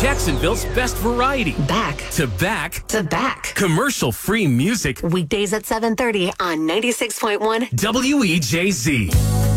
Jacksonville's best variety. Back To back. to back. Commercial-free music. Weekdays at 7:30 on 96.1 WEJZ.